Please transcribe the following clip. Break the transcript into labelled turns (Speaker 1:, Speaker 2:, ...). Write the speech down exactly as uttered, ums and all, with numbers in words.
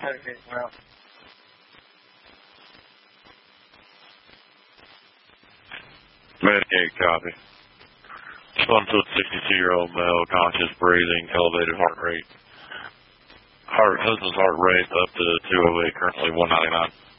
Speaker 1: Okay, well.
Speaker 2: Medicaid copy. One foot sixty-two-year-old male, conscious breathing, elevated heart rate. Heart, husband's heart rate up to two oh eight, currently one ninety-nine.